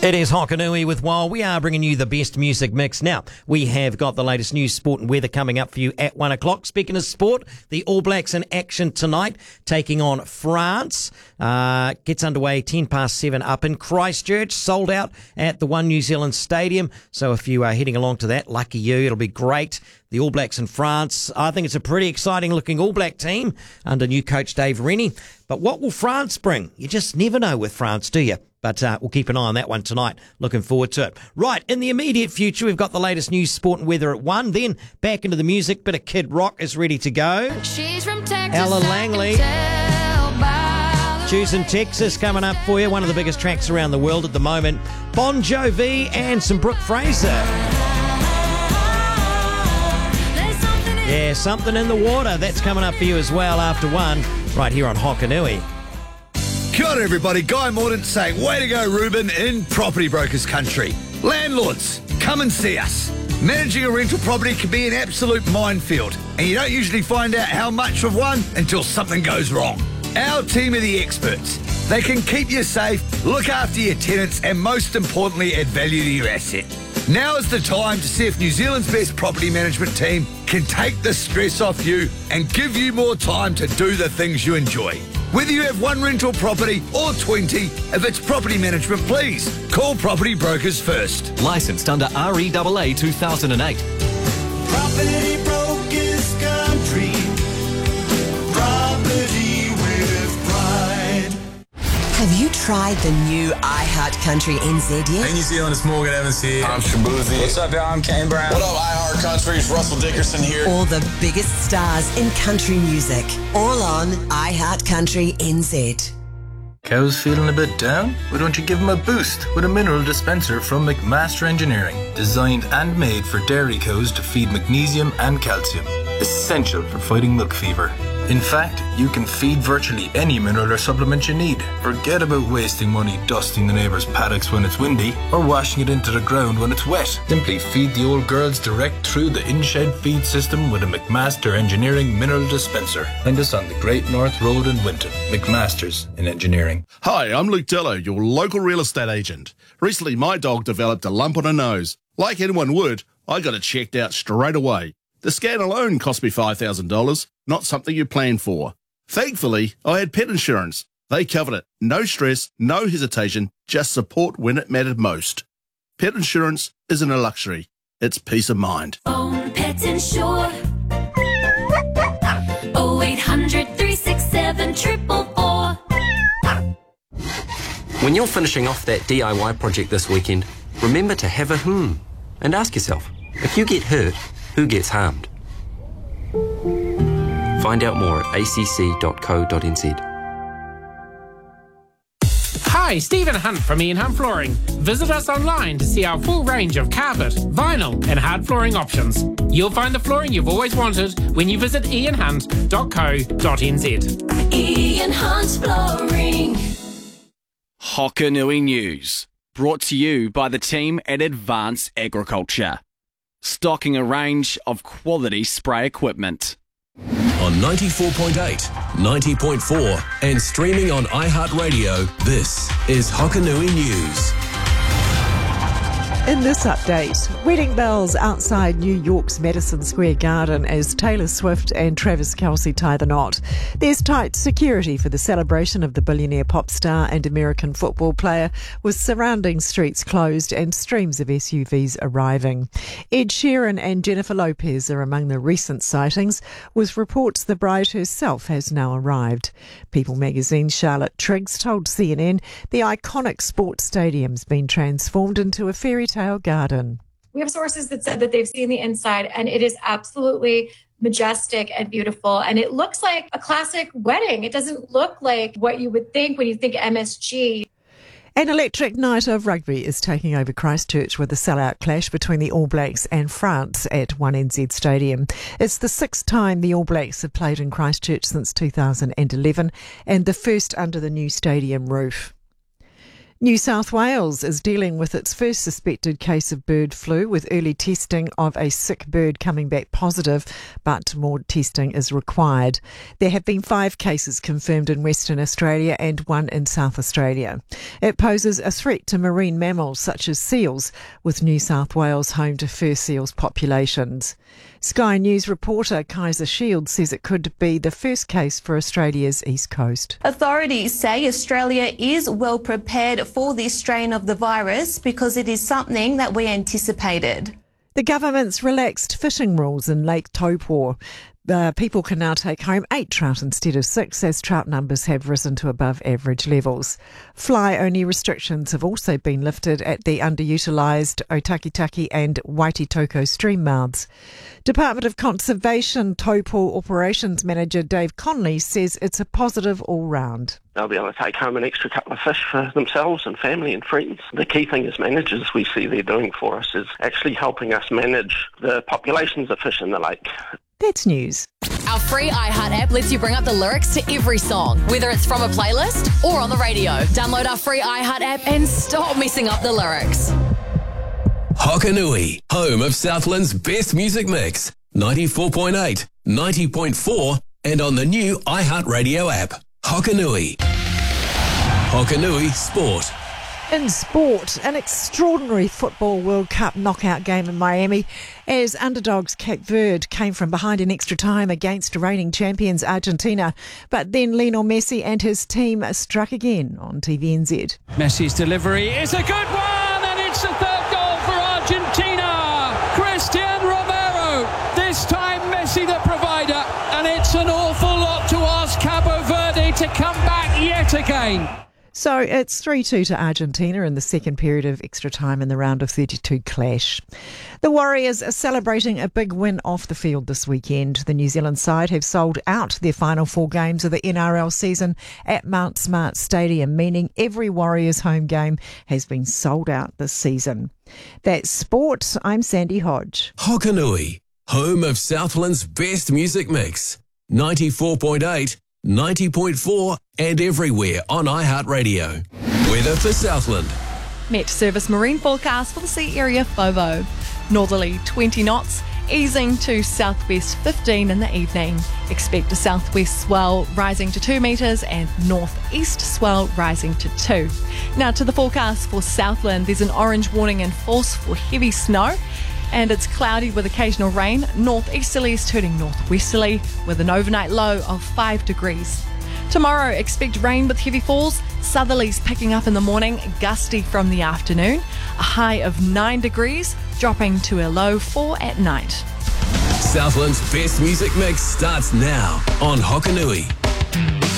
It is Hokanui with Wild. We are bringing you the best music mix. Now, we have got the latest news, sport and weather coming up for you at 1 o'clock. Speaking of sport, the All Blacks in action tonight, taking on France. Gets underway 7:10 up in Christchurch, sold out at the One New Zealand Stadium. So if you are heading along to that, lucky you, it'll be great. The All Blacks in France. I think it's a pretty exciting looking All Black team under new coach Dave Rennie. But what will France bring? You just never know with France, do you? But we'll keep an eye on that one tonight. Looking forward to it. Right, in the immediate future, we've got the latest news, sport and weather at 1. Then back into the music. Bit of Kid Rock is ready to go. She's from Texas, Alan Langley. Choosing Texas coming up for you. One of the biggest tracks around the world at the moment. Bon Jovi and some Brooke Fraser. Yeah, something in the water. That's coming up for you as well after 1, right here on Hokanui. Kia ora everybody, Guy Mordaunt saying, way to go Ruben in Property Brokers Country. Landlords, come and see us. Managing a rental property can be an absolute minefield, and you don't usually find out how much of one until something goes wrong. Our team are the experts. They can keep you safe, look after your tenants, and most importantly, add value to your asset. Now is the time to see if New Zealand's best property management team can take the stress off you and give you more time to do the things you enjoy. Whether you have one rental property or 20, if it's property management, please call Property Brokers first. Licensed under REAA 2008. Property Brokers Country. Property with pride. Have you tried the new iHeart Country NZ yet? Hey New Zealand, it's Morgan Evans here. I'm Shabuzi. What's up, y'all? I'm Kane Brown. What up, iHeart Country? It's Russell Dickerson here. All the biggest stars in country music. All on iHeart Country NZ. Cows feeling a bit down? Why don't you give them a boost with a mineral dispenser from McMaster Engineering. Designed and made for dairy cows to feed magnesium and calcium. Essential for fighting milk fever. In fact, you can feed virtually any mineral or supplement you need. Forget about wasting money dusting the neighbour's paddocks when it's windy or washing it into the ground when it's wet. Simply feed the old girls direct through the in-shed feed system with a McMaster Engineering mineral dispenser. Find us on the Great North Road in Winton. McMaster's in Engineering. Hi, I'm Luke Dello, your local real estate agent. Recently, my dog developed a lump on her nose. Like anyone would, I got it checked out straight away. The scan alone cost me $5,000, not something you plan for. Thankfully, I had pet insurance. They covered it. No stress, no hesitation, just support when it mattered most. Pet insurance isn't a luxury. It's peace of mind. Own Pet Insure. 0800 367 444. When you're finishing off that DIY project this weekend, remember to have a and ask yourself, if you get hurt, who gets harmed? Find out more at acc.co.nz. Hi, Stephen Hunt from Ian Hunt Flooring. Visit us online to see our full range of carpet, vinyl and hard flooring options. You'll find the flooring you've always wanted when you visit ianhunt.co.nz. Ian Hunt Flooring. Hokanui News, brought to you by the team at Advanced Agriculture. Stocking a range of quality spray equipment. On 94.8, 90.4 and streaming on iHeartRadio, this is Hokanui News. In this update, wedding bells outside New York's Madison Square Garden as Taylor Swift and Travis Kelce tie the knot. There's tight security for the celebration of the billionaire pop star and American football player, with surrounding streets closed and streams of SUVs arriving. Ed Sheeran and Jennifer Lopez are among the recent sightings, with reports the bride herself has now arrived. People magazine's Charlotte Triggs told CNN the iconic sports stadium's been transformed into a fairy tale garden. We have sources that said that they've seen the inside, and it is absolutely majestic and beautiful. And it looks like a classic wedding. It doesn't look like what you would think when you think MSG. An electric night of rugby is taking over Christchurch with a sellout clash between the All Blacks and France at 1NZ Stadium. It's the sixth time the All Blacks have played in Christchurch since 2011 and the first under the new stadium roof. New South Wales is dealing with its first suspected case of bird flu, with early testing of a sick bird coming back positive, but more testing is required. There have been 5 cases confirmed in Western Australia and 1 in South Australia. It poses a threat to marine mammals such as seals, with New South Wales home to fur seals populations. Sky News reporter Kaiser Shields says it could be the first case for Australia's east coast. Authorities say Australia is well prepared for this strain of the virus because it is something that we anticipated. The government's relaxed fishing rules in Lake Taupō. People can now take home 8 trout instead of 6, as trout numbers have risen to above average levels. Fly-only restrictions have also been lifted at the underutilised Otakitaki and Waititoko stream mouths. Department of Conservation Taupō Operations Manager Dave Conley says it's a positive all round. They'll be able to take home an extra couple of fish for themselves and family and friends. The key thing as managers we see they're doing for us is actually helping us manage the populations of fish in the lake. That's news. Our free iHeart app lets you bring up the lyrics to every song, whether it's from a playlist or on the radio. Download our free iHeart app and stop messing up the lyrics. Hokanui, home of Southland's best music mix. 94.8, 90.4 and on the new iHeart Radio app. Hokanui. Hokanui Sport. In sport, an extraordinary Football World Cup knockout game in Miami as underdogs Cape Verde came from behind in extra time against reigning champions Argentina. But then Lionel Messi and his team struck again on TVNZ. Messi's delivery is a good one, and it's the 3rd goal for Argentina. Christian Romero, this time Messi the provider, and it's an awful lot to ask Cabo Verde to come back yet again. So it's 3-2 to Argentina in the second period of extra time in the round of 32 clash. The Warriors are celebrating a big win off the field this weekend. The New Zealand side have sold out their final 4 games of the NRL season at Mount Smart Stadium, meaning every Warriors home game has been sold out this season. That's sport. I'm Sandy Hodge. Hokanui, home of Southland's best music mix. 94.8, 90.4 and everywhere on iHeartRadio. Weather for Southland. Met Service marine forecast for the sea area FOVO. Northerly 20 knots, easing to southwest 15 in the evening. Expect a southwest swell rising to 2 metres and northeast swell rising to 2. Now to the forecast for Southland. There's an orange warning in force for heavy snow. And it's cloudy with occasional rain. Northeasterlies turning northwesterly with an overnight low of 5 degrees. Tomorrow, expect rain with heavy falls. Southerlies picking up in the morning, gusty from the afternoon. A high of 9 degrees, dropping to a low 4 at night. Southland's best music mix starts now on Hokanui.